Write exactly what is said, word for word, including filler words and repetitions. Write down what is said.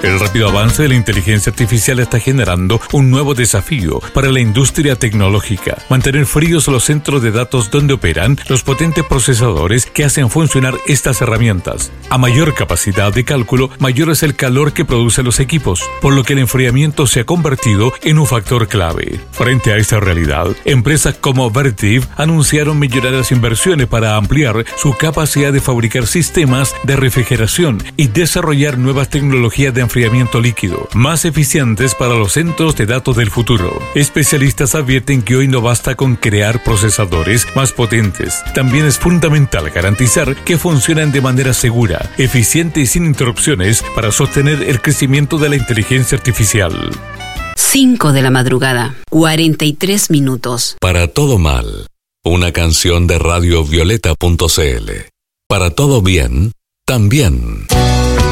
El rápido avance de la inteligencia artificial está generando un nuevo desafío para la industria tecnológica. Mantener fríos los centros de datos donde operan los potentes procesadores que hacen funcionar estas herramientas. A mayor capacidad de cálculo, mayor es el calor que producen los equipos, por lo que el enfriamiento se ha convertido en un factor clave. Frente a esta realidad, empresas como Vertiv anunciaron millonarias inversiones para ampliar su capacidad de fabricar sistemas de refrigeración y desarrollar nuevas tecnologías de enfriamiento líquido, más eficientes para los centros de datos del futuro. Especialistas advierten que hoy no basta con crear procesadores más potentes. También es fundamental garantizar que funcionan de manera segura, eficiente y sin interrupciones para sostener el crecimiento de la inteligencia artificial. cinco de la madrugada, cuarenta y tres minutos. Para todo mal, una canción de radio violeta punto c l. Para todo bien, también.